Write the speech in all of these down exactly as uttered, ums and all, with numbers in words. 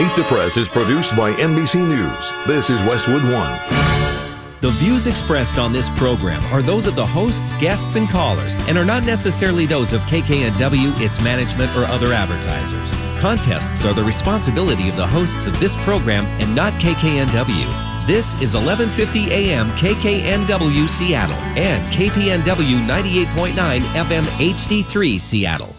Meet the Press is produced by N B C News. This is Westwood One. The views expressed on this program are those of the hosts, guests, and callers, and are not necessarily those of K K N W, its management, or other advertisers. Contests are the responsibility of the hosts of this program and not K K N W. This is eleven fifty A M K K N W Seattle and K P N W ninety-eight point nine F M H D three Seattle.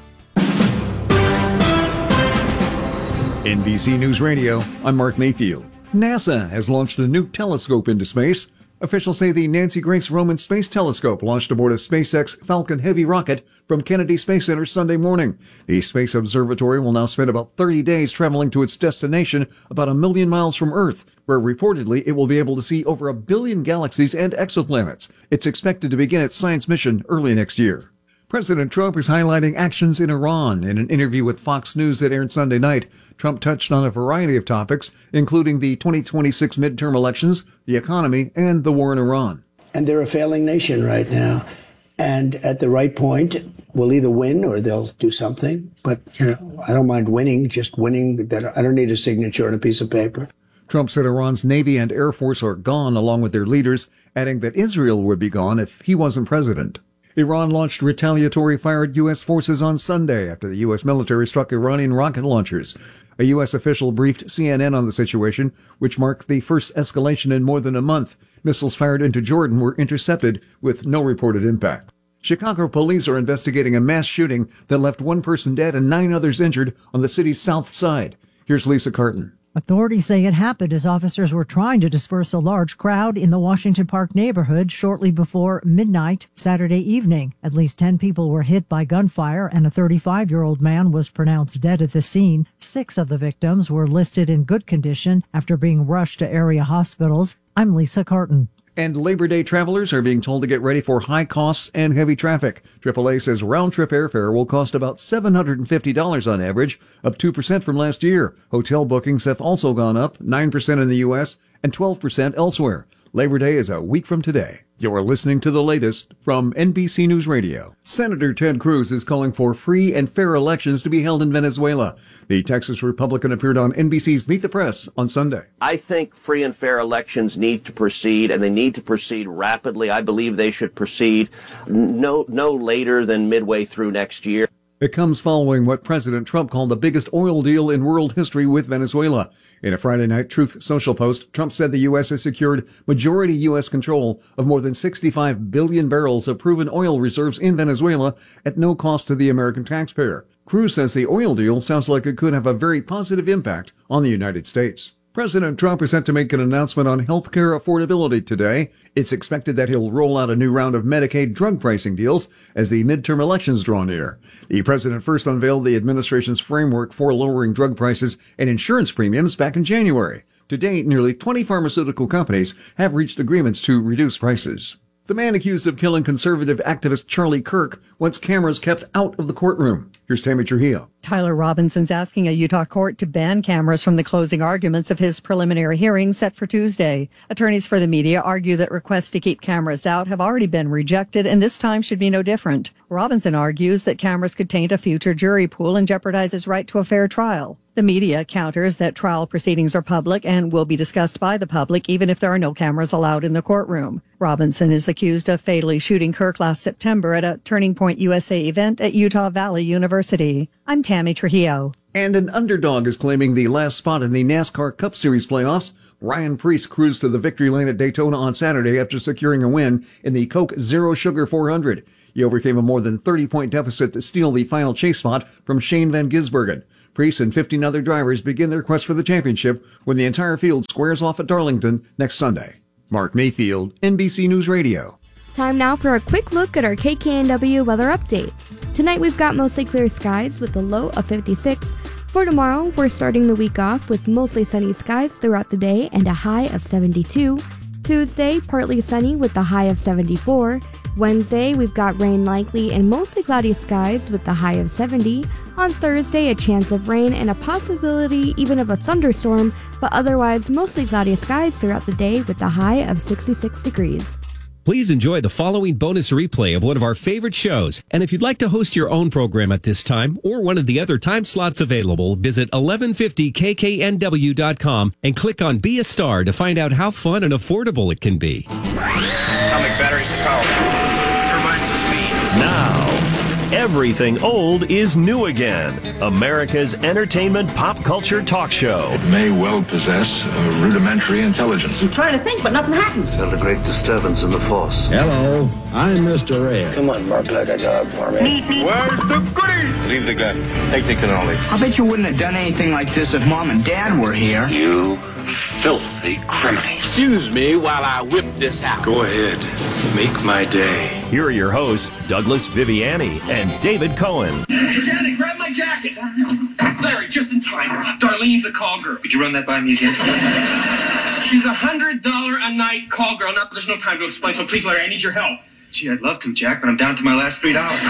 N B C News Radio, I'm Mark Mayfield. NASA has launched a new telescope into space. Officials say the Nancy Grace Roman Space Telescope launched aboard a SpaceX Falcon Heavy rocket from Kennedy Space Center Sunday morning. The Space Observatory will now spend about thirty days traveling to its destination about a million miles from Earth, where reportedly it will be able to see over a billion galaxies and exoplanets. It's expected to begin its science mission early next year. President Trump is highlighting actions in Iran. In an interview with Fox News that aired Sunday night, Trump touched on a variety of topics, including the twenty twenty-six midterm elections, the economy, and the war in Iran. And they're a failing nation right now. And at the right point, we'll either win or they'll do something. But, you know, I don't mind winning, just winning. That I don't need a signature on a piece of paper. Trump said Iran's Navy and Air Force are gone along with their leaders, adding that Israel would be gone if he wasn't president. Iran launched retaliatory fire at U S forces on Sunday after the U S military struck Iranian rocket launchers. A U S official briefed C N N on the situation, which marked the first escalation in more than a month. Missiles fired into Jordan were intercepted with no reported impact. Chicago police are investigating a mass shooting that left one person dead and nine others injured on the city's south side. Here's Lisa Carton. Authorities say it happened as officers were trying to disperse a large crowd in the Washington Park neighborhood shortly before midnight Saturday evening. At least ten people were hit by gunfire, and a thirty-five-year-old man was pronounced dead at the scene. Six of the victims were listed in good condition after being rushed to area hospitals. I'm Lisa Carton. And Labor Day travelers are being told to get ready for high costs and heavy traffic. triple A says round-trip airfare will cost about seven hundred fifty dollars on average, up two percent from last year. Hotel bookings have also gone up, nine percent in the U S and twelve percent elsewhere. Labor Day is a week from today. You're listening to the latest from N B C News Radio. Senator Ted Cruz is calling for free and fair elections to be held in Venezuela. The Texas Republican appeared on N B C's Meet the Press on Sunday. I think free and fair elections need to proceed, and they need to proceed rapidly. I believe they should proceed no, no later than midway through next year. It comes following what President Trump called the biggest oil deal in world history with Venezuela. In a Friday night Truth Social post, Trump said the U S has secured majority U S control of more than sixty-five billion barrels of proven oil reserves in Venezuela at no cost to the American taxpayer. Cruz says the oil deal sounds like it could have a very positive impact on the United States. President Trump is set to make an announcement on health care affordability today. It's expected that he'll roll out a new round of Medicaid drug pricing deals as the midterm elections draw near. The president first unveiled the administration's framework for lowering drug prices and insurance premiums back in January. To date, nearly twenty pharmaceutical companies have reached agreements to reduce prices. The man accused of killing conservative activist Charlie Kirk wants cameras kept out of the courtroom. Here's Tammy Trujillo. Tyler Robinson's asking a Utah court to ban cameras from the closing arguments of his preliminary hearing set for Tuesday. Attorneys for the media argue that requests to keep cameras out have already been rejected, and this time should be no different. Robinson argues that cameras could taint a future jury pool and jeopardize his right to a fair trial. The media counters that trial proceedings are public and will be discussed by the public even if there are no cameras allowed in the courtroom. Robinson is accused of fatally shooting Kirk last September at a Turning Point U S A event at Utah Valley University. I'm Tammy Trujillo. And an underdog is claiming the last spot in the NASCAR Cup Series playoffs. Ryan Preece cruised to the victory lane at Daytona on Saturday after securing a win in the Coke Zero Sugar four hundred. He overcame a more than thirty-point deficit to steal the final chase spot from Shane Van Gisbergen. Preece and fifteen other drivers begin their quest for the championship when the entire field squares off at Darlington next Sunday. Mark Mayfield, N B C News Radio. Time now for a quick look at our K K N W weather update. Tonight we've got mostly clear skies with a low of fifty-six. For tomorrow, we're starting the week off with mostly sunny skies throughout the day and a high of seventy-two. Tuesday, partly sunny with the high of seventy-four. Wednesday, we've got rain likely and mostly cloudy skies with the high of seventy. On Thursday, a chance of rain and a possibility even of a thunderstorm, but otherwise mostly cloudy skies throughout the day with the high of sixty-six degrees. Please enjoy the following bonus replay of one of our favorite shows. And if you'd like to host your own program at this time or one of the other time slots available, visit eleven fifty k k n w dot com and click on Be a Star to find out how fun and affordable it can be. Atomic batteries to power. Turbines to speed. Now, everything old is new again. America's entertainment pop culture talk show. It may well possess a rudimentary intelligence. I'm trying to think, but nothing happens. Felt a great disturbance in the force. Hello, I'm Mister Red. Come on, Mark, like a job for me. Where's the goodies? Leave the gun. Take the cannoli. I bet you wouldn't have done anything like this if Mom and Dad were here. You filthy criminal. Excuse me while I whip this out. Go ahead. Make my day. Here are your hosts, Douglas Viviani and David Cohen. Janet, grab my jacket. Larry, just in time. Darlene's a call girl. Could you run that by me again? She's a hundred dollar a night call girl. Now, there's no time to explain, so please, Larry, I need your help. Gee, I'd love to, Jack, but I'm down to my last three dollars.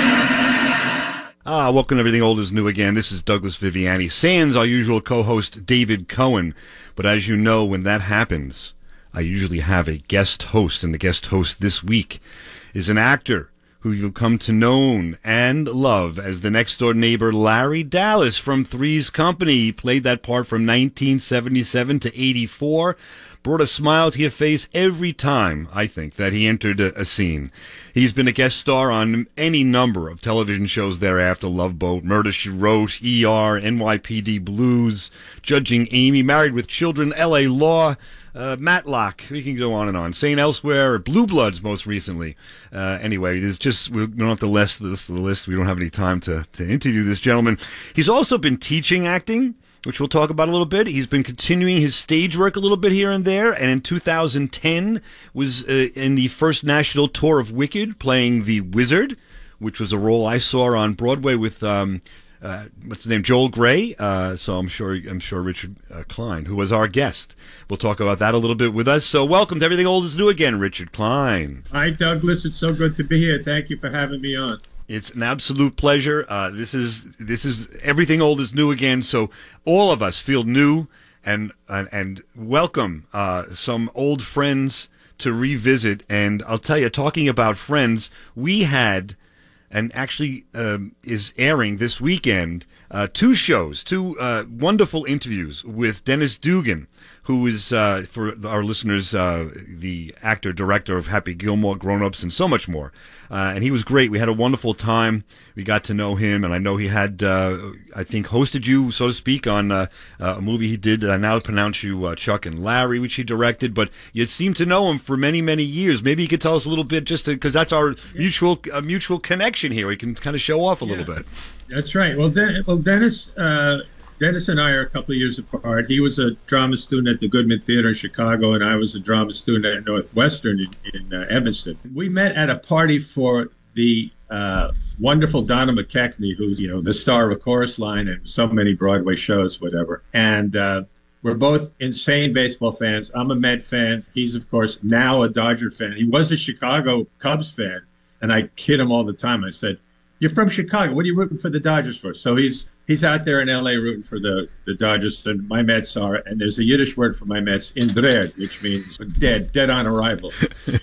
Ah, welcome to Everything Old is New again. This is Douglas Viviani, sans our usual co-host, David Cohen. But as you know, when that happens, I usually have a guest host, and the guest host this week is an actor who you've come to know and love as the next-door neighbor Larry Dallas from Three's Company. He played that part from nineteen seventy-seven to eighty-four. Brought a smile to your face every time, I think, that he entered a, a scene. He's been a guest star on any number of television shows thereafter: Love Boat, Murder, She Wrote, E R, N Y P D Blues, Judging Amy, Married with Children, L A Law, uh, Matlock. We can go on and on. Saint Elsewhere, Blue Bloods most recently. Uh, anyway, there's just, we don't have to list this the list. We don't have any time to, to interview this gentleman. He's also been teaching acting, which we'll talk about a little bit. He's been continuing his stage work a little bit here and there, and in two thousand ten was uh, in the first national tour of Wicked, playing the Wizard, which was a role I saw on Broadway with um, uh, what's his name, Joel Grey. Uh, so I'm sure I'm sure Richard uh, Klein, who was our guest, will talk about that a little bit with us. So welcome to Everything Old is New again, Richard Klein. Hi, Douglas. It's so good to be here. Thank you for having me on. It's an absolute pleasure. Uh, this is this is Everything Old is New again. So all of us feel new and and, and welcome uh, some old friends to revisit. And I'll tell you, talking about friends, we had, and actually um, is airing this weekend, uh, two shows, two uh, wonderful interviews with Dennis Dugan, who is, uh, for our listeners, uh, the actor, director of Happy Gilmore, Grown Ups, and so much more. Uh, and he was great. We had a wonderful time. We got to know him, and I know he had, uh, I think, hosted you, so to speak, on uh, uh, a movie he did. I now pronounce you uh, Chuck and Larry, which he directed, but you seem to know him for many, many years. Maybe you could tell us a little bit, just because that's our yeah. mutual uh, mutual connection here. We can kind of show off a yeah. little bit. That's right. Well, Den- well Dennis... Uh Dennis and I are a couple of years apart. He was a drama student at the Goodman Theater in Chicago, and I was a drama student at Northwestern in, in uh, Evanston. We met at a party for the uh, wonderful Donna McKechnie, who's, you know, the star of Chorus Line and so many Broadway shows, whatever. And uh, we're both insane baseball fans. I'm a Met fan. He's, of course, now a Dodger fan. He was a Chicago Cubs fan, and I kid him all the time. I said, "You're from Chicago. What are you rooting for the Dodgers for?" So he's he's out there in L A rooting for the, the Dodgers, and my Mets are, and there's a Yiddish word for my Mets, indred, which means dead, dead on arrival.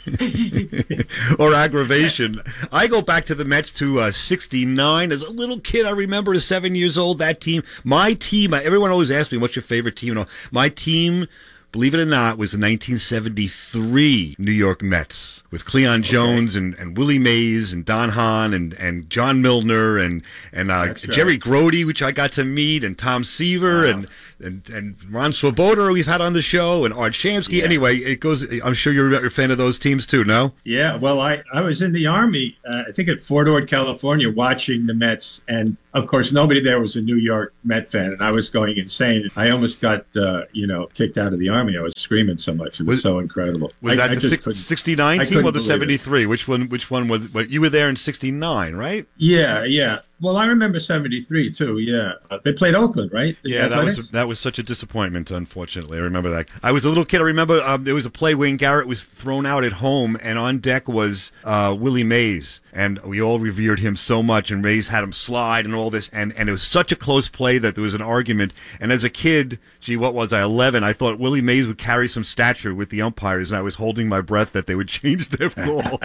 Or aggravation. I go back to the Mets to uh, sixty-nine. As a little kid, I remember at seven years old, that team, my team, everyone always asks me, what's your favorite team? And all. My team, believe it or not, was the nineteen seventy-three New York Mets with Cleon okay. Jones and, and Willie Mays and Don Hahn and, and John Milner and and uh, right. Jerry Grody, which I got to meet, and Tom Seaver wow. and, and and Ron Swoboda we've had on the show, and Art Shamsky. Yeah. Anyway, it goes. I'm sure you're a fan of those teams too, no? Yeah. Well, I, I was in the Army, uh, I think at Fort Ord, California, watching the Mets, and of course nobody there was a New York Met fan, and I was going insane. I almost got uh, you know kicked out of the Army. I was screaming so much. It was, was so incredible. Was I, that I the six, sixty-nine team or the seventy-three? It. Which one? Which one was? What, you were there in sixty-nine, right? Yeah, yeah. Well, I remember seventy-three too. Yeah, uh, they played Oakland, right? The yeah, Athletics? that was that was such a disappointment. Unfortunately, I remember that. I was a little kid. I remember um, there was a play. Wayne Garrett was thrown out at home, and on deck was uh, Willie Mays, and we all revered him so much. And Mays had him slide and all this, and and it was such a close play that there was an argument. And as a kid, gee, what was I? eleven. I thought Willie Mays would carry some stature with the umpires, and I was holding my breath that they would change their call.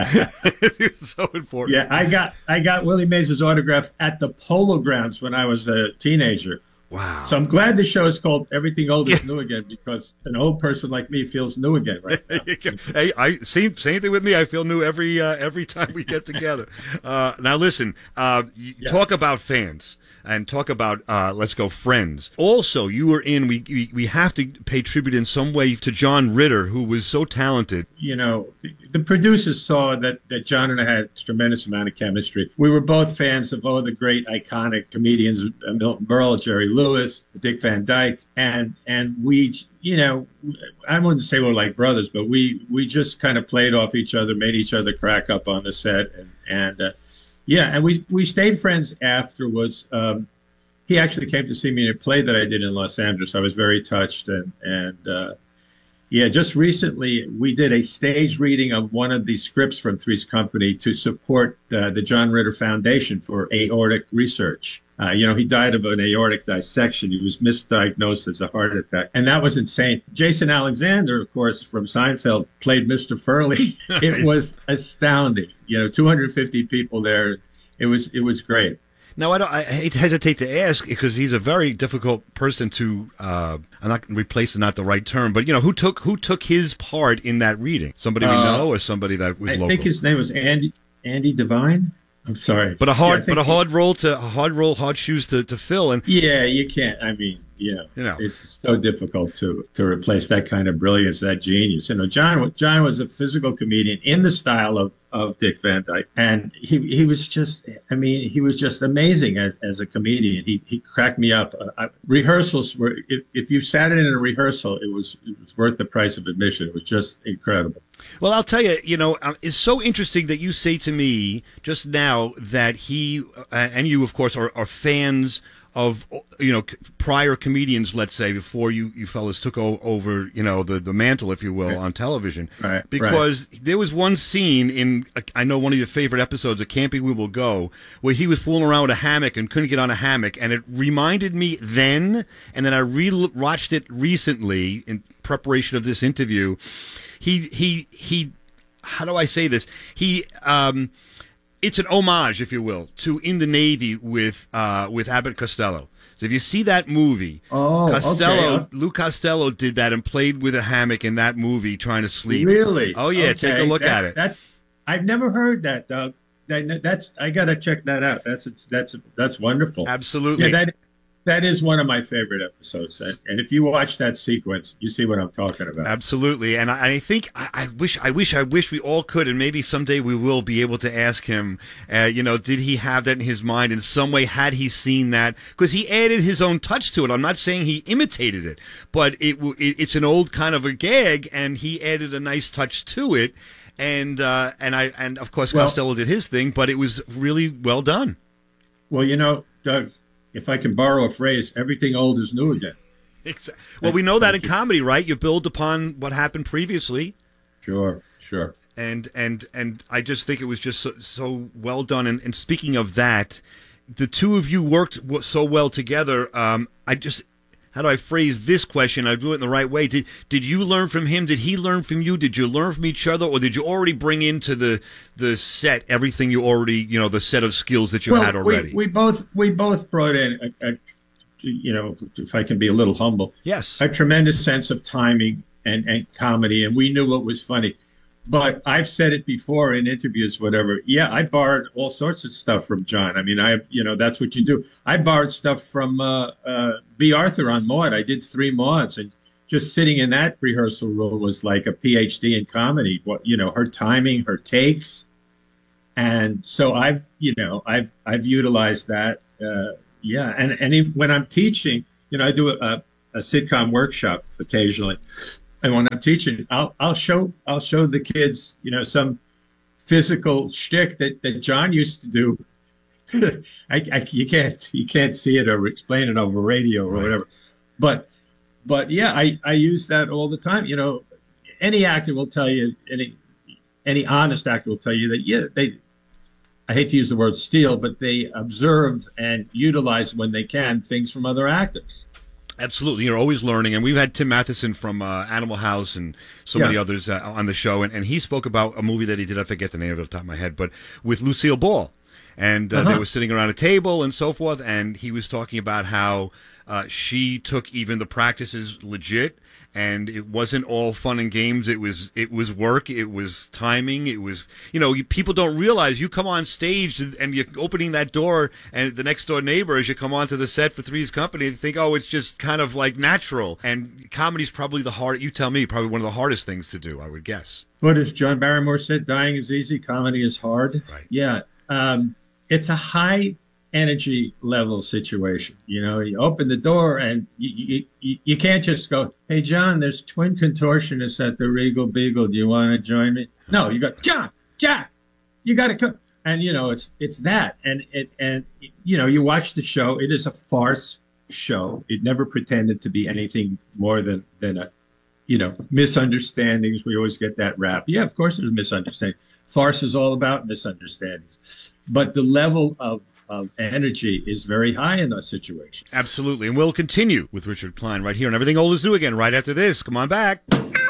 It was so important. Yeah, I got I got Willie Mays' autograph at the Polo Grounds when I was a teenager. Wow. So I'm glad the show is called Everything Old is New Again, because an old person like me feels new again right now. Hey, I same same thing with me. I feel new every uh, every time we get together. Uh, now listen, uh, yeah. talk about fans. And talk about, uh, let's go, friends. Also, you were in, we, we we have to pay tribute in some way to John Ritter, who was so talented. You know, the, the producers saw that, that John and I had a tremendous amount of chemistry. We were both fans of all the great iconic comedians, Milton Berle, Jerry Lewis, Dick Van Dyke, and and we, you know, I wouldn't say we're like brothers, but we, we just kind of played off each other, made each other crack up on the set, and, and uh, yeah, and we we stayed friends afterwards. Um, he actually came to see me in a play that I did in Los Angeles. I was very touched, and and uh, yeah, just recently we did a stage reading of one of the scripts from Three's Company to support uh, the John Ritter Foundation for aortic research. Uh, you know, he died of an aortic dissection. He was misdiagnosed as a heart attack. And that was insane. Jason Alexander, of course, from Seinfeld, played Mister Furley. It was astounding. You know, two hundred fifty people there. It was it was great. Now, I don't. I hesitate to ask because he's a very difficult person to. Uh, I'm not replace is not the right term, but you know, who took who took his part in that reading? Somebody we uh, know, or somebody that was I local? I think his name was Andy Andy Devine. I'm sorry, but a hard, yeah, but a hard he, role to a hard role, hard shoes to, to fill. And yeah, you can't. I mean, you know, you know, it's so difficult to to replace that kind of brilliance, that genius. You know, John John was a physical comedian in the style of, of Dick Van Dyke, and he he was just. I mean, he was just amazing as as a comedian. He he cracked me up. Uh, I, rehearsals were if if you sat in a rehearsal, it was it was worth the price of admission. It was just incredible. Well, I'll tell you, you know, um, it's so interesting that you say to me just now that he, uh, and you, of course, are, are fans of, you know, c- prior comedians, let's say, before you, you fellas took o- over, you know, the, the mantle, if you will, right. on television. Right. Because right. there was one scene in, uh, I know, one of your favorite episodes of Camping We Will Go, where he was fooling around with a hammock and couldn't get on a hammock. And it reminded me then, and then I re-watched it recently in preparation of this interview. He, he, he, how do I say this? He, um, it's an homage, if you will, to In the Navy with, uh, with Abbott Costello. So if you see that movie, oh, Costello, okay. Lou Costello did that and played with a hammock in that movie trying to sleep. Really? Oh, yeah. Okay. Take a look that, at it. That, I've never heard that, Doug. That, that's, I got to check that out. That's, that's, that's wonderful. Absolutely. Yeah, that, That is one of my favorite episodes, and if you watch that sequence, you see what I'm talking about. Absolutely, and I, I think I, I wish, I wish, I wish we all could, and maybe someday we will be able to ask him. Uh, you know, did he have that in his mind in some way? Had he seen that? Because he added his own touch to it. I'm not saying he imitated it, but it, it it's an old kind of a gag, and he added a nice touch to it. And uh, and I and of course well, Costello did his thing, but it was really well done. Well, you know, Doug, if I can borrow a phrase, everything old is new again. Exactly. Well, we know that in comedy, right? You build upon what happened previously. Sure, sure. And and and I just think it was just so, so well done. And, and speaking of that, the two of you worked so well together. Um, I just, how do I phrase this question? I do it in the right way. Did did you learn from him? Did he learn from you? Did you learn from each other, or did you already bring into the the set everything you already, you know, the set of skills that you well, had already? We, we both we both brought in a, a, you know, if I can be a little humble, yes, a tremendous sense of timing and and comedy, and we knew what was funny. But I've said it before in interviews, whatever. Yeah, I borrowed all sorts of stuff from John. I mean, I, you know, that's what you do. I borrowed stuff from uh, uh, B. Arthur on Maude. I did three Maudes, and just sitting in that rehearsal room was like a P H D in comedy. What, you know, her timing, her takes, and so I've, you know, I've I've utilized that. Uh, yeah, and and when I'm teaching, you know, I do a, a sitcom workshop occasionally. And when I'm teaching, I'll I'll show I'll show the kids, you know, some physical shtick that, that John used to do I, I, you can't you can't see it or explain it over radio or Right. whatever. But but yeah, I, I use that all the time. You know, any actor will tell you, any any honest actor will tell you that yeah, they I hate to use the word steal, but they observe and utilize when they can things from other actors. Absolutely. You're always learning. And we've had Tim Matheson from uh, Animal House and so Yeah. many others uh, on the show. And, and he spoke about a movie that he did. I forget the name of it off the top of my head, but with Lucille Ball. And uh, Uh-huh. they were sitting around a table and so forth. And he was talking about how uh, she took even the practices legit. And it wasn't all fun and games. It was it was work. It was timing. It was, you know, you, people don't realize you come on stage and you're opening that door, and the next door neighbor, as you come onto the set for Three's Company, they think, oh, it's just kind of like natural. And comedy's probably the hard. You tell me, probably one of the hardest things to do, I would guess. What as John Barrymore said, dying is easy, comedy is hard. Right. Yeah. Um, it's a high energy level situation. You know, you open the door and you, you, you can't just go, hey, John, there's twin contortionists at the Regal Beagle. Do you want to join me? No, you go, John, Jack, you got to come. And, you know, it's it's that. And, it, and you know, you watch the show. It is a farce show. It never pretended to be anything more than, than a, you know, misunderstandings. We always get that rap. Yeah, of course there's a misunderstanding. Farce is all about misunderstandings. But the level of of energy is very high in those situations. Absolutely. And we'll continue with Richard Klein right here on Everything Old is New again right after this. Come on back.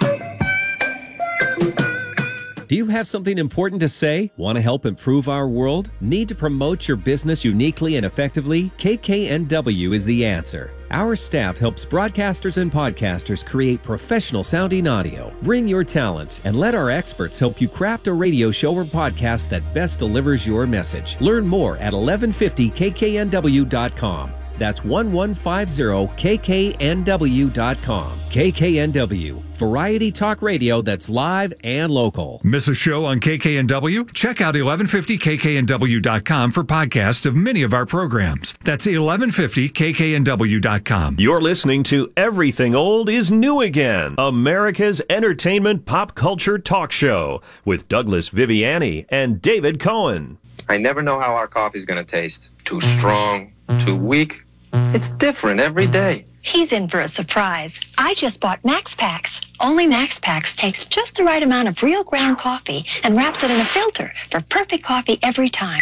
Do you have something important to say? Want to help improve our world? Need to promote your business uniquely and effectively? K K N W is the answer. Our staff helps broadcasters and podcasters create professional sounding audio. Bring your talent and let our experts help you craft a radio show or podcast that best delivers your message. Learn more at eleven fifty K K N W dot com. That's eleven fifty K K N W dot com. K K N W, variety talk radio that's live and local. Miss a show on K K N W? Check out eleven fifty K K N W dot com for podcasts of many of our programs. That's eleven fifty K K N W dot com. You're listening to Everything Old is New Again, America's entertainment pop culture talk show with Douglas Viviani and David Cohen. I never know how our coffee's going to taste. Too strong, too weak. It's different every day. He's in for a surprise. I just bought Max Packs. Only Max Packs takes just the right amount of real ground coffee and wraps it in a filter for perfect coffee every time.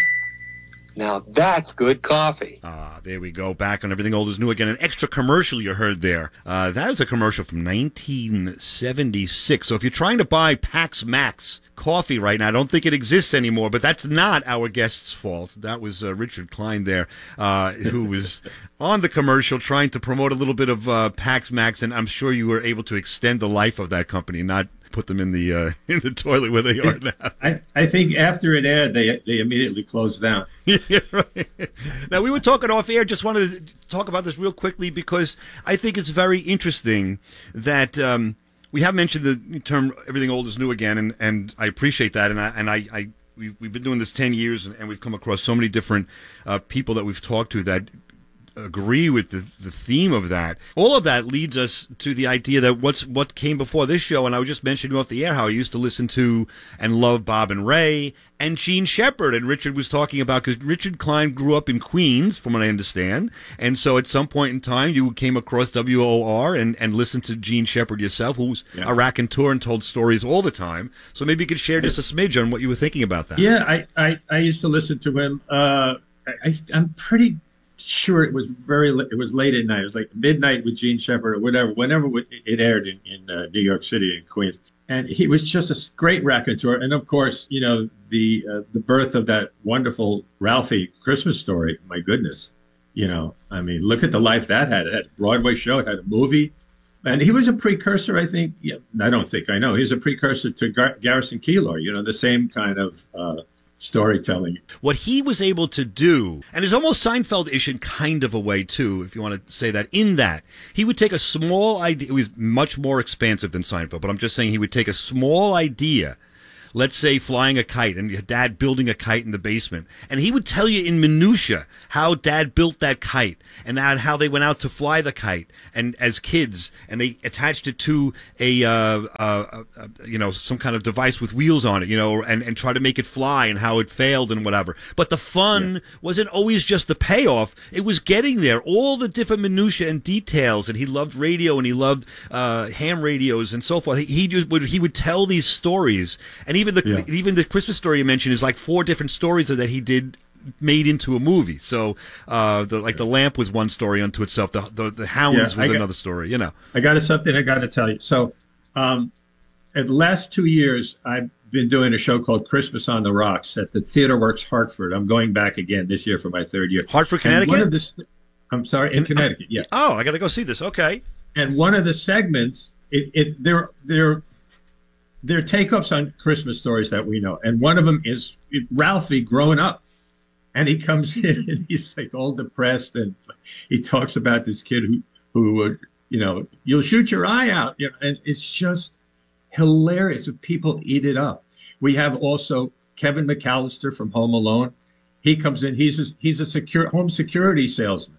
Now that's good coffee. Ah, there we go. Back on Everything Old is New again. An extra commercial you heard there. Uh, that was a commercial from nineteen seventy-six. So if you're trying to buy Pax Max coffee right now, I don't think it exists anymore, but that's not our guest's fault. That was uh, Richard Klein there, uh, who was on the commercial trying to promote a little bit of uh, Pax Max, and I'm sure you were able to extend the life of that company, not put them in the uh, in the toilet where they are now. I, I think after it aired, they they immediately closed down. Yeah, right. Now, we were talking off air. Just wanted to talk about this real quickly because I think it's very interesting that um, we have mentioned the term "everything old is new again," and, and I appreciate that. And I and I, I we've, we've been doing this ten years, and, and we've come across so many different uh, people that we've talked to that agree with the the theme of that. All of that leads us to the idea that what's what came before this show, and I was just mentioning off the air how I used to listen to and love Bob and Ray and Gene Shepard, and Richard was talking about, because Richard Klein grew up in Queens, from what I understand, and so at some point in time you came across W O R and, and listened to Gene Shepard yourself, who was yeah. a raconteur and told stories all the time. So maybe you could share just a smidge on what you were thinking about that. Yeah, I, I, I used to listen to him. Uh, I, I'm pretty sure it was very it was late at night. It was like midnight with Gene Shepard or whatever, whenever it aired in, in uh, New York City and Queens. And he was just a great raconteur. And of course, you know, the uh, the birth of that wonderful Ralphie Christmas story. My goodness, you know, I mean, look at the life that had. It had a Broadway show, it had a movie. And he was a precursor, I think. Yeah, I don't think I know. He was a precursor to Gar- Garrison Keillor, you know, the same kind of uh, storytelling. What he was able to do, and it's almost Seinfeld-ish in kind of a way too, if you want to say that, in that he would take a small idea. It was much more expansive than Seinfeld, but I'm just saying he would take a small idea let's say flying a kite, and your dad building a kite in the basement, and he would tell you in minutia how dad built that kite and that, how they went out to fly the kite and as kids, and they attached it to a, uh, uh, uh, you know, some kind of device with wheels on it, you know, and, and try to make it fly and how it failed and whatever. But the fun yeah. wasn't always just the payoff. It was getting there, all the different minutia and details. And he loved radio, and he loved uh, ham radios and so forth. He, he just would he would tell these stories, and even the yeah. even the Christmas story you mentioned is like four different stories that he did made into a movie. So, uh, the, like the lamp was one story unto itself. The the, the hounds yeah, was got, another story. You know, I got something I got to tell you. So, um, at the last two years, I've been doing a show called Christmas on the Rocks at the Theater Works Hartford. I'm going back again this year for my third year. Hartford, Connecticut. One of the, I'm sorry, in, in Connecticut. Yeah. Oh, I got to go see this. Okay. And one of the segments, it, it they're they're they're takeoffs on Christmas stories that we know, and one of them is Ralphie growing up, and he comes in and he's like all depressed, and he talks about this kid who who would, you know, you'll shoot your eye out, you know, and it's just hilarious. People eat it up. We have also Kevin McAllister from Home Alone. He comes in. He's a, he's a secure home security salesman.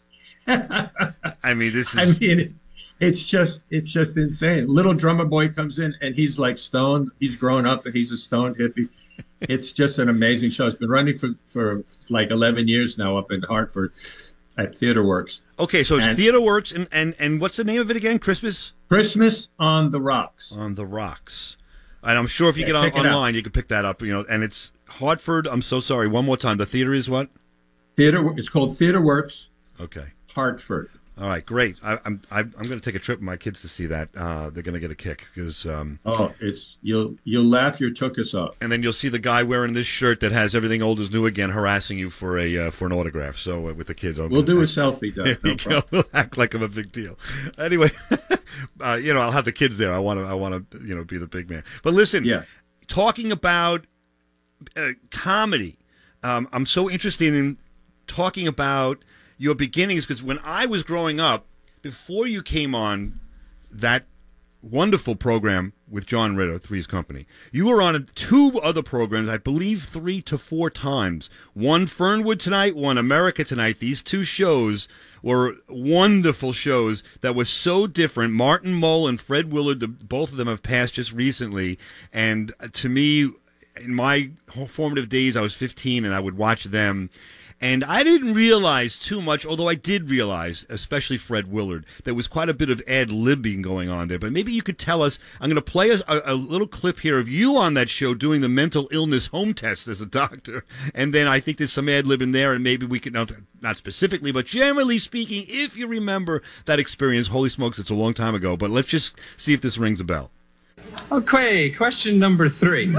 I mean, this is. I mean, it, it's just it's just insane. Little drummer boy comes in and he's like stoned. He's grown up and he's a stoned hippie. It's just an amazing show. It's been running for, for like eleven years now up in Hartford at Theater Works. Okay, so it's and, Theater Works, and, and and what's the name of it again? Christmas. Christmas on the Rocks. On the Rocks. And I'm sure if you yeah, get on, online, you can pick that up. You know, and it's Hartford. I'm so sorry. One more time. The theater is what? Theater. It's called Theater Works. Okay. Hartford. All right, great. I, I'm I'm I'm going to take a trip with my kids to see that. Uh, they're going to get a kick because. Um, oh, it's you'll you'll laugh your tuchus off. And then you'll see the guy wearing this shirt that has everything old is new again, harassing you for a uh, for an autograph. So uh, with the kids, we'll do a selfie. Doug. No problem. We'll act like I'm a big deal. Anyway, uh, you know, I'll have the kids there. I want to I want to you know be the big man. But listen, yeah. talking about uh, comedy, um, I'm so interested in talking about your beginnings, because when I was growing up, before you came on that wonderful program with John Ritter, Three's Company, you were on two other programs, I believe three to four times. One Fernwood Tonight, one America Tonight. These two shows were wonderful shows that were so different. Martin Mull and Fred Willard, the, both of them have passed just recently. And to me, in my formative days, I was fifteen and I would watch them. And I didn't realize too much, although I did realize, especially Fred Willard, there was quite a bit of ad-libbing going on there. But maybe you could tell us, I'm going to play a, a little clip here of you on that show doing the mental illness home test as a doctor. And then I think there's some ad-lib in there, and maybe we could, not, not specifically, but generally speaking, if you remember that experience, holy smokes, it's a long time ago. But let's just see if this rings a bell. Okay, question number three.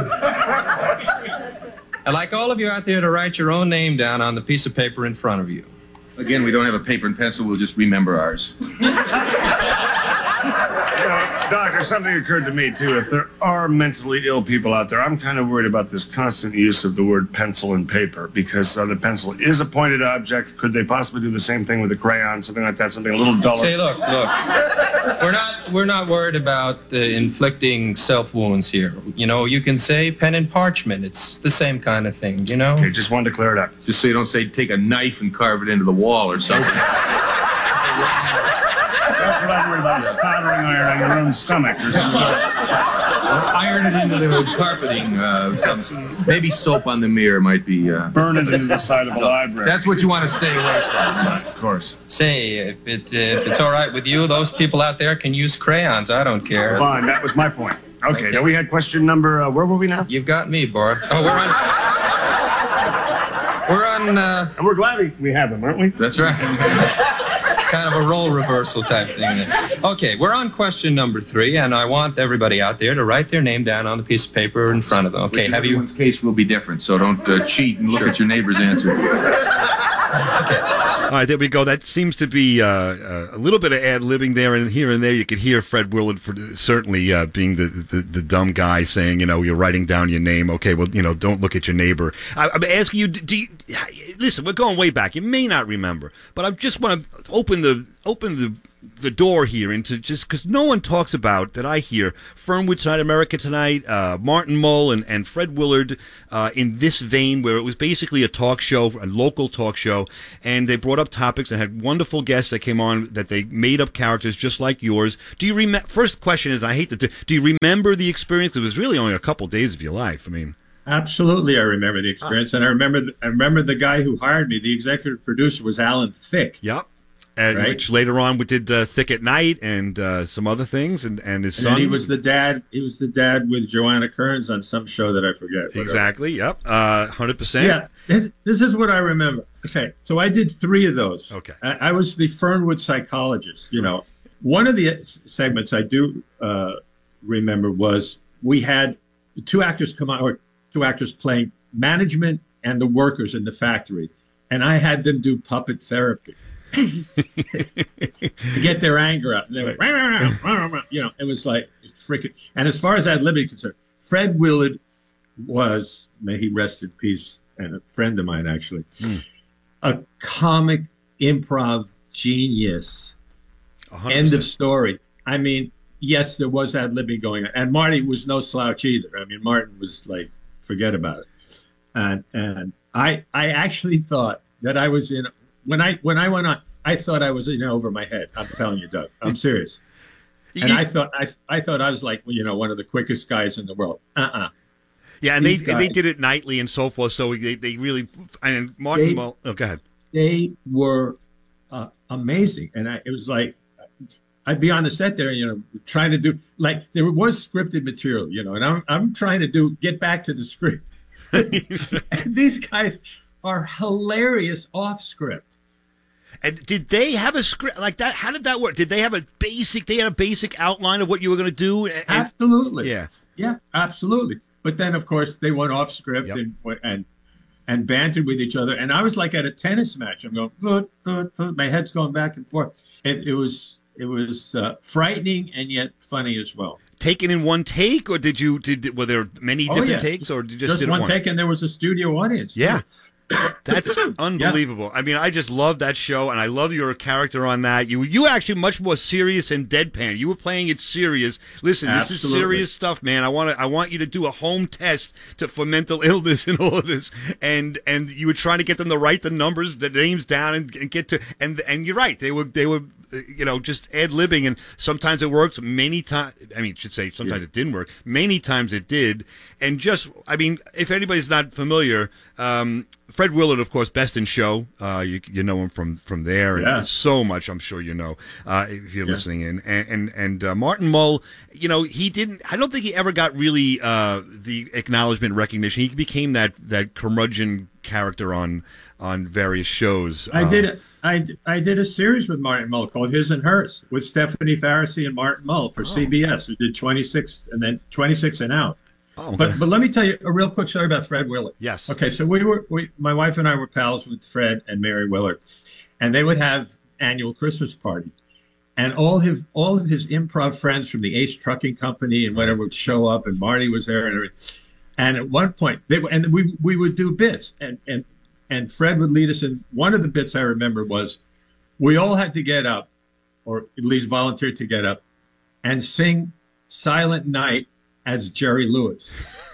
I'd like all of you out there to write your own name down on the piece of paper in front of you. Again, we don't have a paper and pencil. We'll just remember ours. You know, Doctor, something occurred to me, too. If there are mentally ill people out there, I'm kind of worried about this constant use of the word pencil and paper, because uh, the pencil is a pointed object. Could they possibly do the same thing with a crayon, something like that, something a little duller? Say, look, look. We're not, we're not worried about uh, inflicting self-wounds here. You know, you can say pen and parchment. It's the same kind of thing, you know? Okay, just wanted to clear it up. Just so you don't say take a knife and carve it into the wall or something. That's what I'm worried about, a soldering iron on your own stomach or something. Iron it into the carpeting. Uh, some, maybe soap on the mirror might be... Uh, Burn it into the side of a library. That's what you want to stay away from. Of course. Say, if it uh, if it's all right with you, those people out there can use crayons. I don't care. Fine, that was my point. Okay, okay. Now we had question number... Uh, where were we now? You've got me, Boris. Oh, we're on... We're on... Uh, and we're glad we, we have them, aren't we? That's right. Kind of a role reversal type thing. Okay, we're on question number three, and I want everybody out there to write their name down on the piece of paper in front of them. Okay, Which have you? Everyone's case will be different, so don't uh, cheat and look sure. at your neighbor's answer. Okay. All right, there we go. That seems to be uh, uh, a little bit of ad-libbing there, and here and there you could hear Fred Willard for certainly uh, being the, the, the dumb guy saying, you know, you're writing down your name. Okay, well, you know, don't look at your neighbor. I, I'm asking you, do you, listen, we're going way back. You may not remember, but I just want to open the open the the door here into just because no one talks about that I hear Fernwood Tonight, America Tonight, uh, Martin Mull and, and Fred Willard uh, in this vein where it was basically a talk show, a local talk show, and they brought up topics and had wonderful guests that came on that they made up characters just like yours. Do you remember? First question is, I hate to do, do you remember the experience? It was really only a couple days of your life. I mean. Absolutely, I remember the experience, ah. and I remember the, I remember the guy who hired me. The executive producer was Alan Thicke. Yep, and right? which later on we did uh, Thick at Night and uh, some other things, and, and his and son. He was the dad. He was the dad with Joanna Kearns on some show that I forget. Whatever. Exactly. Yep. Uh, Hundred percent. Yeah. This, this is what I remember. Okay, so I did three of those. Okay. I, I was the Fernwood psychologist. You know, one of the segments I do uh, remember was we had two actors come out. Or, two actors playing management and the workers in the factory. And I had them do puppet therapy to get their anger out. And they were, you know, it was like freaking. And as far as ad libbing concerned, Fred Willard was, may he rest in peace, and a friend of mine actually, mm. a comic improv genius. one hundred percent. End of story. I mean, yes, there was ad libbing going on. And Marty was no slouch either. I mean, Martin was like, forget about it. And and I I actually thought that I was in when I when I went on, I thought I was in over my head. I'm telling you, Doug. I'm serious. And you, I thought I I thought I was like, you know, one of the quickest guys in the world. Uh-uh. Yeah, and These they guys, they did it nightly and so forth. So they they really and Martin. They, well, oh, go ahead. They were uh, amazing, and I, it was like. I'd be on the set there, you know, trying to do like there was scripted material, you know, and I'm I'm trying to do get back to the script. And these guys are hilarious off script. And did they have a script like that? How did that work? Did they have a basic? They had a basic outline of what you were going to do. And, absolutely. Yeah. Yeah. Absolutely. But then, of course, they went off script yep. and and and bantered with each other. And I was like at a tennis match. I'm going, uh, uh, uh, my head's going back and forth. And it was. It was uh, frightening and yet funny as well. Taken in one take, or did you? Did were there many different oh, yeah. takes, or did you just, just did one it take? And there was a studio audience. Yeah, that's unbelievable. Yeah. I mean, I just love that show, and I love your character on that. You you were actually much more serious and deadpan. You were playing it serious. Listen, Absolutely. This is serious stuff, man. I want to. I want you to do a home test to for mental illness and all of this, and and you were trying to get them to write the numbers, the names down, and, and get to and and you're right. They were they were. You know, just ad-libbing, and sometimes it works. Many times, I mean, I should say sometimes yeah. it didn't work. Many times it did. And just, I mean, if anybody's not familiar, um, Fred Willard, of course, Best in Show. Uh, you you know him from from there, and yeah. so much. I'm sure you know uh, if you're yeah. listening. And and and, and uh, Martin Mull, you know, he didn't. I don't think he ever got really uh, the acknowledgement, recognition. He became that that curmudgeon character on on various shows. I uh, did it. I, I did a series with Martin Mull called His and Hers with Stephanie Farrisee and Martin Mull for oh. C B S. We did twenty-six and then twenty-six and out. Oh, okay. But but let me tell you a real quick story about Fred Willard. Yes. Okay, so we were we my wife and I were pals with Fred and Mary Willard, and they would have annual Christmas party, and all his all of his improv friends from the Ace Trucking Company and whatever would show up, and Marty was there and everything. And at one point they and we we would do bits and and. And Fred would lead us in. One of the bits I remember was we all had to get up, or at least volunteered to get up, and sing Silent Night as Jerry Lewis.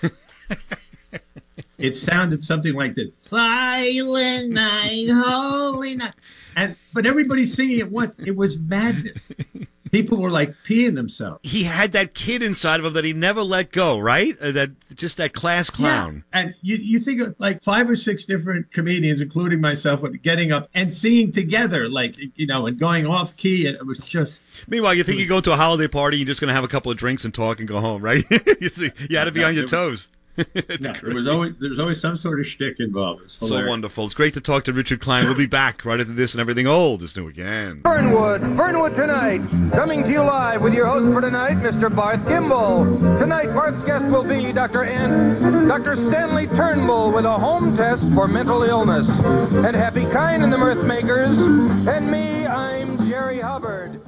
It sounded something like this. Silent night, holy night. And but everybody's singing at once. It was madness. People were like peeing themselves. He had that kid inside of him that he never let go, right? Uh, that just that class clown. Yeah. And you you think of like five or six different comedians, including myself, getting up and singing together, like, you know, and going off key. And it was just. Meanwhile, you think you go to a holiday party, you're just going to have a couple of drinks and talk and go home, right? you see, you had to be on your toes. No, there was always there was always some sort of shtick involved. It's so wonderful. It's great to talk to Richard Klein. We'll be back right after this, and everything old is new again. Fernwood, Fernwood Tonight, coming to you live with your host for tonight, Mister Barth Kimball. Tonight, Barth's guest will be Doctor N, Doctor Stanley Turnbull with a home test for mental illness, and Happy Kine and the Mirth Makers, and me, I'm Jerry Hubbard.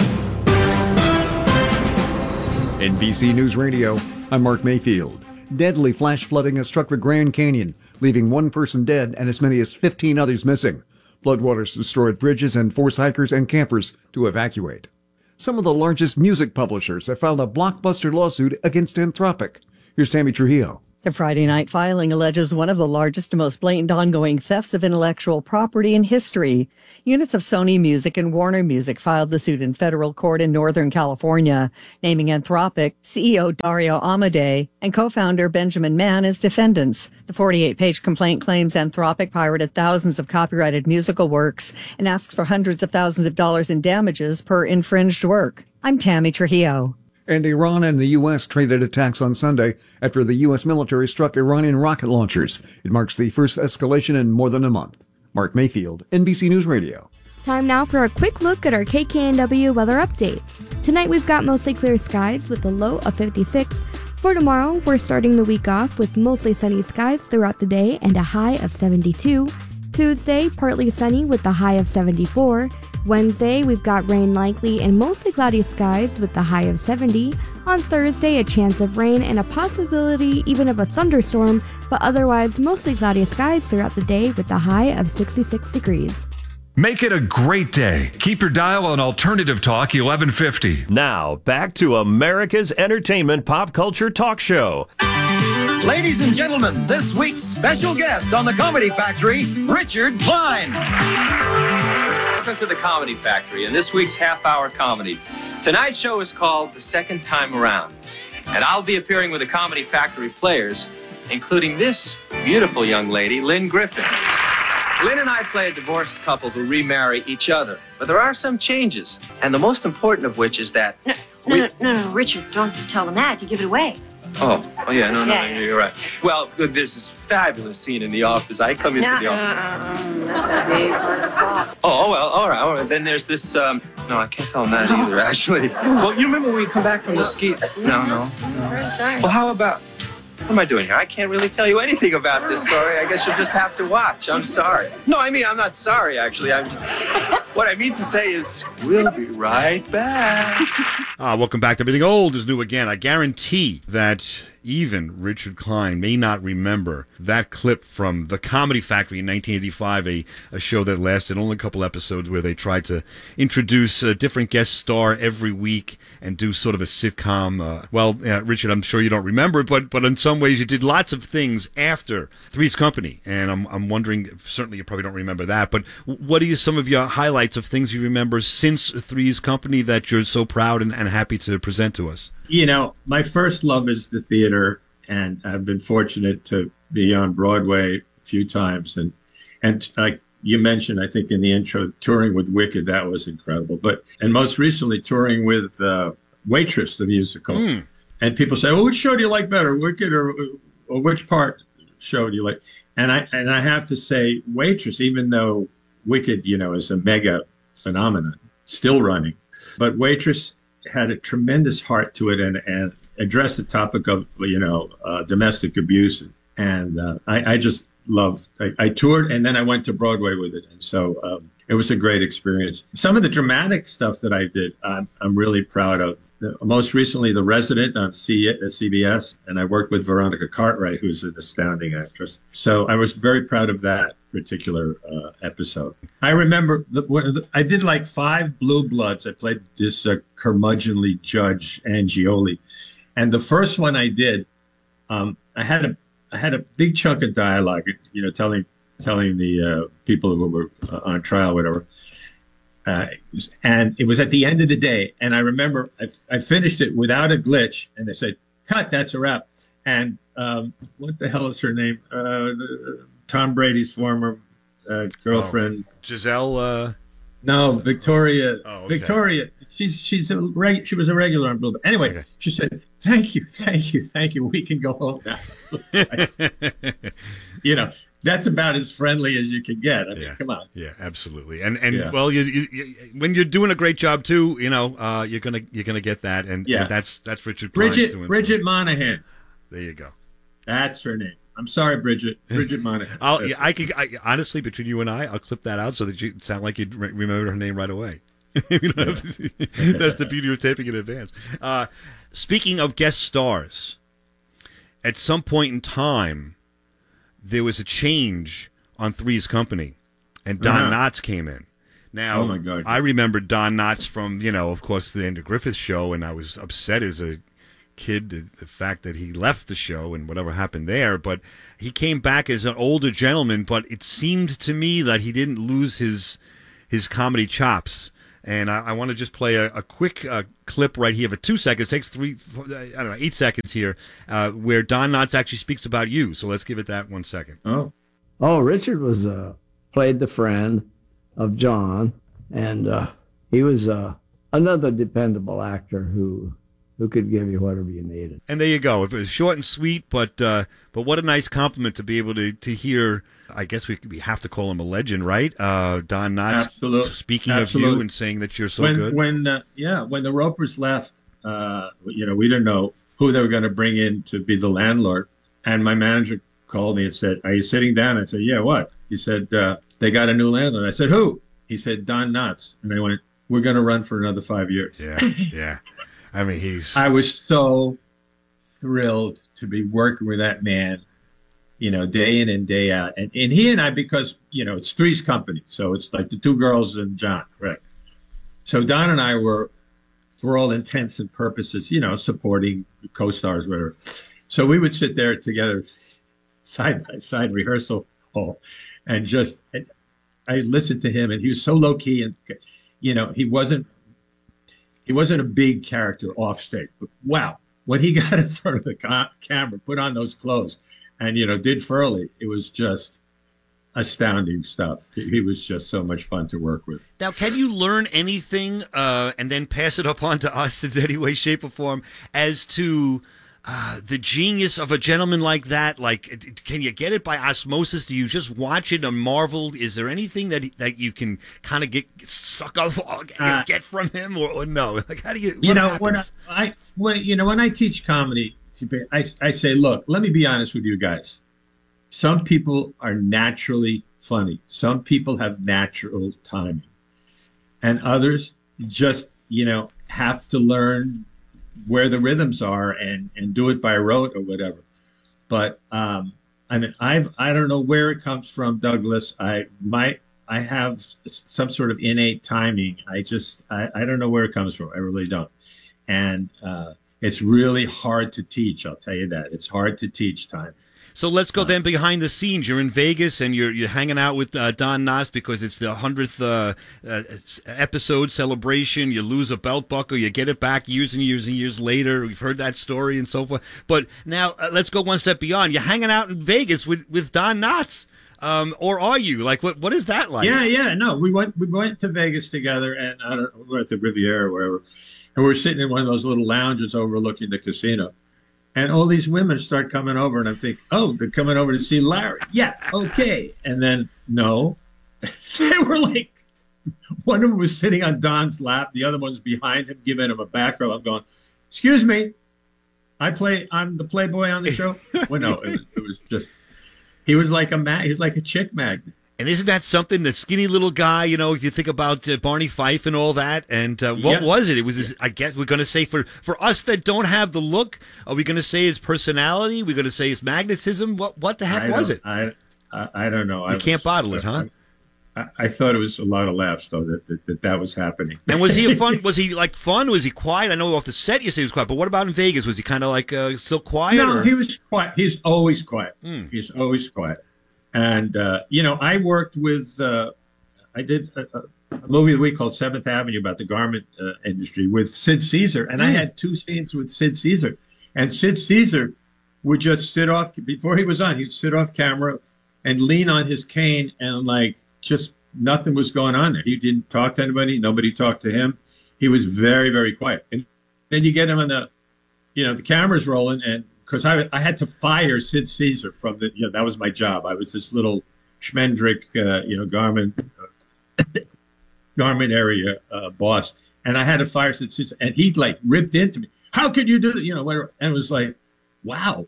N B C News Radio, I'm Mark Mayfield. Deadly flash flooding has struck the Grand Canyon, leaving one person dead and as many as fifteen others missing. Floodwaters destroyed bridges and forced hikers and campers to evacuate. Some of the largest music publishers have filed a blockbuster lawsuit against Anthropic. Here's Tammy Trujillo. The Friday night filing alleges one of the largest and most blatant ongoing thefts of intellectual property in history. Units of Sony Music and Warner Music filed the suit in federal court in Northern California, naming Anthropic, C E O Dario Amodei, and co-founder Benjamin Mann as defendants. The forty-eight page complaint claims Anthropic pirated thousands of copyrighted musical works and asks for hundreds of thousands of dollars in damages per infringed work. I'm Tammy Trujillo. And Iran and the U S traded attacks on Sunday after the U S military struck Iranian rocket launchers. It marks the first escalation in more than a month. Mark Mayfield, N B C News Radio. Time now for a quick look at our K K N W weather update. Tonight we've got mostly clear skies with a low of fifty-six. For tomorrow, we're starting the week off with mostly sunny skies throughout the day and a high of seventy-two. Tuesday, partly sunny with the high of seventy-four. Wednesday, we've got rain likely and mostly cloudy skies with the high of seventy. On Thursday, a chance of rain and a possibility even of a thunderstorm, but otherwise mostly cloudy skies throughout the day with the high of sixty-six degrees. Make it a great day. Keep your dial on Alternative Talk eleven fifty. Now, back to America's entertainment pop culture talk show. Ladies and gentlemen, this week's special guest on the Comedy Factory, Richard Klein. Welcome to the Comedy Factory and this week's half-hour comedy. Tonight's show is called The Second Time Around, and I'll be appearing with the Comedy Factory players, including this beautiful young lady, Lynn Griffin. Lynn and I play a divorced couple who remarry each other, but there are some changes, and the most important of which is that... No, no, no, no, no, Richard, don't tell them that. You give it away. Oh, oh yeah, no, no, Yeah. no, you're right. Well, good, there's this fabulous scene in the office. I come into No, the office. uh, uh, that's a big part of the fault. Oh, well, all right, all right. Then there's this, um, no, I can't tell him that either, actually. Well, you remember when we come back from the ski? No, no. I'm sorry. Well, how about, what am I doing here? I can't really tell you anything about this story. I guess you'll just have to watch. I'm sorry. No, I mean, I'm not sorry, actually. I'm, what I mean to say is, we'll be right back. Ah, welcome back to Everything Old is New Again. I guarantee that even Richard Klein may not remember that clip from The Comedy Factory in nineteen eighty-five, a, a show that lasted only a couple episodes where they tried to introduce a different guest star every week and do sort of a sitcom. Uh, well, uh, Richard, I'm sure you don't remember it, but but in some ways you did lots of things after Three's Company, and I'm I'm wondering, certainly you probably don't remember that, but what are you, some of your highlights of things you remember since Three's Company that you're so proud and, and happy to present to us? You know, my first love is the theater, and I've been fortunate to be on Broadway a few times. And, and like you mentioned, I think in the intro, touring with Wicked, that was incredible. But, and most recently, touring with uh, Waitress, the musical. Mm. And people say, well, which show do you like better, Wicked or, or which part show do you like? And I, and I have to say, Waitress, even though Wicked, you know, is a mega phenomenon, still running. But Waitress had a tremendous heart to it and, and addressed the topic of, you know, uh, domestic abuse. And uh, I, I just love, I, I toured and then I went to Broadway with it. And so um, it was a great experience. Some of the dramatic stuff that I did, I'm, I'm really proud of. The, most recently, The Resident on C, uh, C B S, and I worked with Veronica Cartwright, who's an astounding actress. So I was very proud of that particular uh, episode. I remember the, the, I did like five Blue Bloods. I played this uh, curmudgeonly judge, Angioli, and the first one I did, um, I had a I had a big chunk of dialogue, you know, telling telling the uh, people who were uh, on trial, whatever. Uh, and it was at the end of the day, and I remember I, I finished it without a glitch, and they said, "Cut, that's a wrap." And um, what the hell is her name? Uh, Tom Brady's former uh, girlfriend, oh, Giselle. Uh... No, Victoria. Oh, okay. Victoria. She's she's a reg- she was a regular on Blue. Anyway, okay. She said, "Thank you, thank you, thank you. We can go home now." You know. That's about as friendly as you can get. I mean, yeah. Come on. Yeah, absolutely. And and yeah. well, you, you, you when you're doing a great job too, you know, uh, you're gonna you're gonna get that. And, yeah. and that's that's Richard Klein's Bridget doing Bridget something. Monahan. There you go. That's her name. I'm sorry, Bridget. Bridget Monahan. I'll, yeah, I could I, honestly, between you and I, I'll clip that out so that you sound like you re- remember her name right away. You don't have to, that's the beauty of taping in advance. Uh, speaking of guest stars, at some point in time, there was a change on Three's Company, and Don uh-huh. Knotts came in. Now, Oh, my God. I remember Don Knotts from, you know, of course, the Andy Griffith Show, and I was upset as a kid the, the fact that he left the show and whatever happened there. But he came back as an older gentleman, but it seemed to me that he didn't lose his his comedy chops. And I, I want to just play a, a quick uh, clip right here for two seconds. It takes three, I don't know, eight seconds here, uh, where Don Knotts actually speaks about you. So let's give it that one second. Oh, oh, Richard was uh, played the friend of John, and uh, he was uh, another dependable actor who who could give you whatever you needed. And there you go. It was short and sweet, but uh, but what a nice compliment to be able to to hear. I guess we we have to call him a legend, right? Uh, Don Knotts Absolute- speaking absolute. of you and saying that you're so when, good. When uh, yeah, when the Ropers left, uh, you know, we didn't know who they were going to bring in to be the landlord. And my manager called me and said, "Are you sitting down?" I said, "Yeah, what?" He said, uh, "They got a new landlord." I said, "Who?" He said, "Don Knotts." And I went, "We're going to run for another five years." Yeah, yeah. I mean, he's. I was so thrilled to be working with that man, you know, day in and day out. And, and he and I, because, you know, it's Three's Company. So it's like the two girls and John. Right. So Don and I were, for all intents and purposes, you know, supporting co-stars, whatever. So we would sit there together, side by side, rehearsal hall, and just, and I listened to him, and he was so low key, and, you know, he wasn't, he wasn't a big character off stage, but wow, when he got in front of the ca- camera, put on those clothes, and, you know, did Furley, it was just astounding stuff. He, he was just so much fun to work with. Now, can you learn anything uh, and then pass it up on to us in any way, shape, or form as to uh, the genius of a gentleman like that? Like, can you get it by osmosis? Do you just watch it and marvel? Is there anything that that you can kind of get suck off, uh, get from him, or, or no? Like, how do you? You know, happens? when I, I when you know when I teach comedy, I I say, look, let me be honest with you guys. Some people are naturally funny. Some people have natural timing, and others just, you know, have to learn where the rhythms are and, and do it by rote or whatever. But um, I mean, I've I don't know where it comes from, Douglas. I might I have some sort of innate timing. I just I, I don't know where it comes from. I really don't. And uh, it's really hard to teach. I'll tell you that. It's hard to teach time. So let's go then behind the scenes. You're in Vegas and you're you're hanging out with uh, Don Knotts because it's the hundredth uh, uh, episode celebration. You lose a belt buckle, you get it back years and years and years later. We've heard that story and so forth. But now uh, let's go one step beyond. You're hanging out in Vegas with, with Don Knotts, um, or are you? Like, what what is that like? Yeah, yeah. No, we went we went to Vegas together, and I don't know, we were at the Riviera or wherever, and we were sitting in one of those little lounges overlooking the casino. And all these women start coming over, and I think, oh, they're coming over to see Larry. Yeah, okay. And then, no. They were like, one of them was sitting on Don's lap. The other one's behind him, giving him a back rub. I'm going, excuse me, I play, I'm the Playboy on the show? Well, no, it was, it was just, he was like a ma- he was like a chick magnet. And isn't that something, the skinny little guy, you know, you think about uh, Barney Fife and all that, and uh, what Yeah. was it? It was, this, I guess we're going to say, for, for us that don't have the look, are we going to say his personality? We're going to say his magnetism? What what the heck I was don't- it? I, I, I don't know. You I can't was- bottle it, huh? I, I thought it was a lot of laughs, though, that that, that, that was happening. And was he a fun, was he like fun? Was he quiet? I know off the set you say he was quiet, but what about in Vegas? Was he kind of like uh, still quiet? No, or? he was quiet. He's always quiet. Hmm. He's always quiet. And, uh, you know, I worked with, uh, I did a, a a movie of the week called Seventh Avenue about the garment uh, industry with Sid Caesar. And I Hmm. had two scenes with Sid Caesar. And Sid Caesar would just sit off, before he was on, he'd sit off camera and lean on his cane, and like just nothing was going on there. He didn't talk to anybody. Nobody talked to him. He was very, very quiet. And then you get him on the, you know, the camera's rolling, and because I, I had to fire Sid Caesar from the, you know, that was my job. I was this little Schmendrick, uh, you know, garment, uh, garment area uh, boss. And I had to fire Sid Caesar, and he like ripped into me. How could you do that? You know, whatever. And it was like, wow,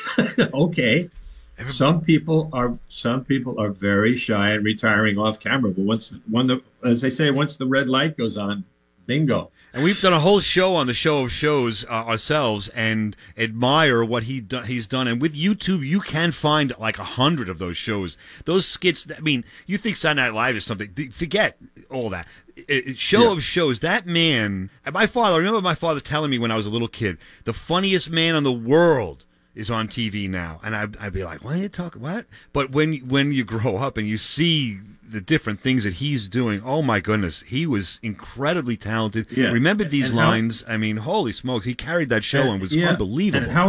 okay. Some people are, some people are very shy and retiring off camera. But once, when the, as they say, once the red light goes on, bingo. And we've done a whole show on the show of shows uh, ourselves and admire what he do- he's done. And with YouTube, you can find like a hundred of those shows. Those skits, I mean, you think Saturday Night Live is something. Forget all that. It, it, show yeah. of shows, that man, and my father, I remember my father telling me when I was a little kid, the funniest man in the world is on T V now. And I'd, I'd be like, what are you talking, what? But when, when you grow up and you see the different things that he's doing, oh my goodness, he was incredibly talented. Yeah. Remembered these And how- lines. I mean, holy smokes, he carried that show and was Yeah. unbelievable. And how